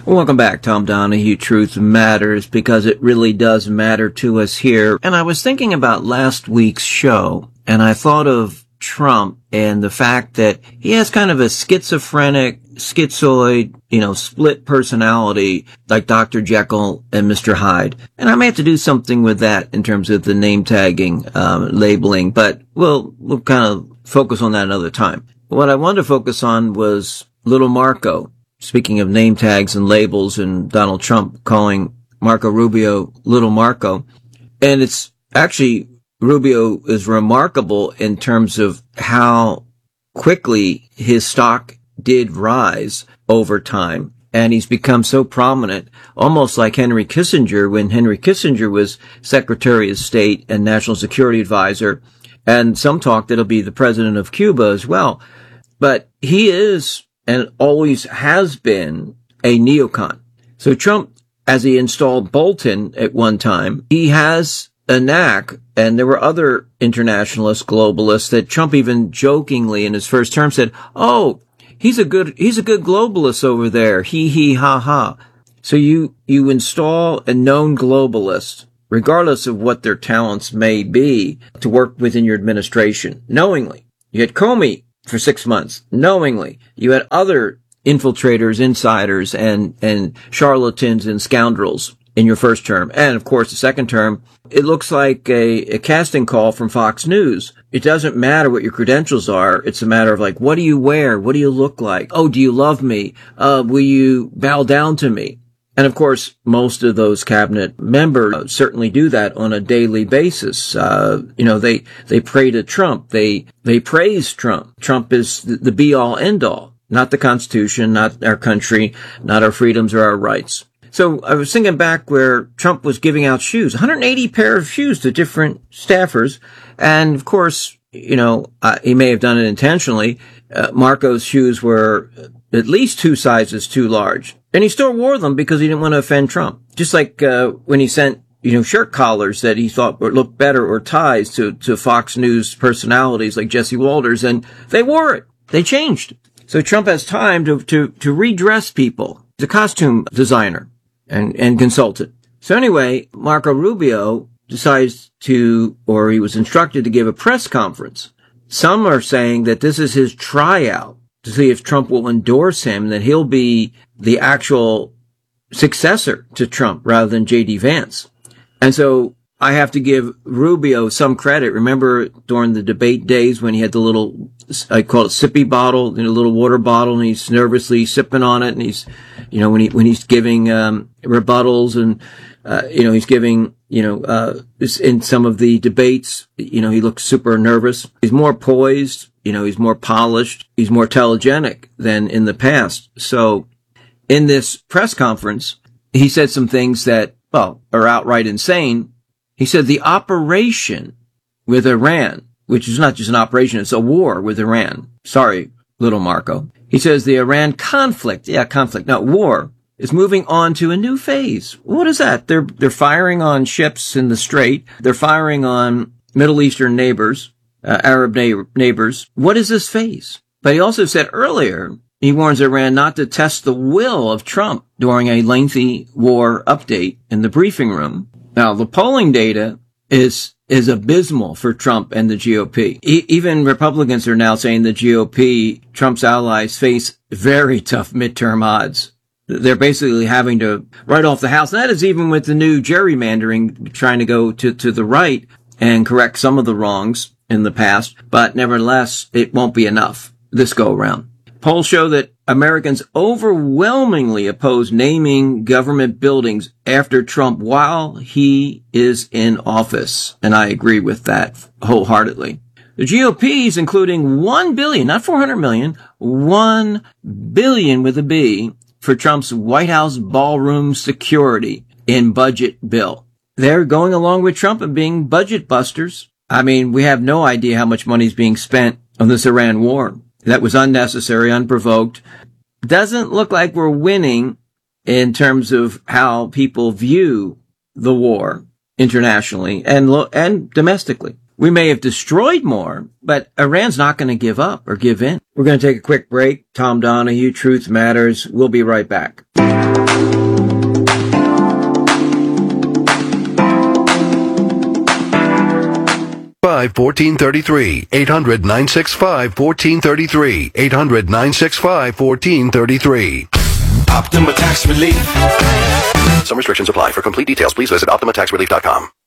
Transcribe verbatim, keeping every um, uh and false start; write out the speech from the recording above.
Welcome back, Tom Donahue. Truth matters because it really does matter to us here. And I was thinking about last week's show, and I thought of Trump and the fact that he has kind of a schizophrenic, schizoid, you know, split personality like Doctor Jekyll and Mister Hyde. And I may have to do something with that in terms of the name tagging, um, labeling, but we'll, we'll kind of focus on that another time. What I wanted to focus on was Little Marco. Speaking of name tags and labels, and Donald Trump calling Marco Rubio Little Marco. And it's actually, Rubio is remarkable in terms of how quickly his stock did rise over time. And he's become so prominent, almost like Henry Kissinger, when Henry Kissinger was Secretary of State and National Security Advisor. And some talk that he'll be the president of Cuba as well. But he is, and always has been, a neocon. So Trump, as he installed Bolton at one time, he has a knack, and there were other internationalist globalists that Trump even jokingly in his first term said, oh, he's a good, he's a good globalist over there. He, he, ha, ha. So you, you install a known globalist, regardless of what their talents may be, to work within your administration, knowingly. You had Comey for six months, knowingly. You had other infiltrators, insiders, and, and charlatans and scoundrels in your first term. And of course, the second term, it looks like a, a casting call from Fox News. It doesn't matter what your credentials are. It's a matter of like, what do you wear? What do you look like? Oh, do you love me? Uh, will you bow down to me? And of course, most of those cabinet members certainly do that on a daily basis. Uh, you know, they, they pray to Trump. They, they praise Trump. Trump is the, the be all end all, not the Constitution, not our country, not our freedoms or our rights. So I was thinking back where Trump was giving out shoes, one hundred eighty pair of shoes to different staffers. And of course, you know, uh, he may have done it intentionally. Uh, Marco's shoes were at least two sizes too large. And he still wore them because he didn't want to offend Trump. Just like, uh, when he sent, you know, shirt collars that he thought would look better, or ties to, to Fox News personalities like Jesse Walters, and they wore it. They changed. So Trump has time to, to, to redress people. He's a costume designer and, and consultant. So anyway, Marco Rubio decides to, or he was instructed to give a press conference. Some are saying that this is his tryout to see if Trump will endorse him, that he'll be the actual successor to Trump rather than J D Vance. And so I have to give Rubio some credit. Remember during the debate days when he had the little, I call it sippy bottle, you know, little water bottle, and he's nervously sipping on it, and he's, you know, when he, when he's giving, um, rebuttals, and, uh, you know, he's giving, you know, uh, in some of the debates, you know, he looks super nervous. He's more poised. You know, he's more polished. He's more telegenic than in the past. So in this press conference, he said some things that, well, are outright insane. He said the operation with Iran, which is not just an operation, it's a war with Iran. Sorry, Little Marco. He says the Iran conflict, yeah, conflict, not war, is moving on to a new phase. What is that? They're, they're firing on ships in the Strait. They're firing on Middle Eastern neighbors. Uh, Arab na- neighbors. What is this phase? But he also said earlier, he warns Iran not to test the will of Trump during a lengthy war update in the briefing room. Now, the polling data is, is abysmal for Trump and the G O P. E- even Republicans are now saying the G O P, Trump's allies, face very tough midterm odds. They're basically having to write off the House. And that is even with the new gerrymandering trying to go to, to the right and correct some of the wrongs in the past, but nevertheless, it won't be enough this go around. Polls show that Americans overwhelmingly oppose naming government buildings after Trump while he is in office. And I agree with that wholeheartedly. The G O P is including one billion, not four hundred million, one billion with a B for Trump's White House ballroom security in budget bill. They're going along with Trump and being budget busters. I mean, we have no idea how much money is being spent on this Iran war. That was unnecessary, unprovoked. Doesn't look like we're winning in terms of how people view the war internationally and lo- and domestically. We may have destroyed more, but Iran's not going to give up or give in. We're going to take a quick break. Tom Donahue, Truth Matters. We'll be right back. fourteen thirty-three. eight hundred nine six five fourteen thirty-three. eight hundred nine six five fourteen thirty-three. Optima Tax Relief. Some restrictions apply. For complete details, please visit optima tax relief dot com.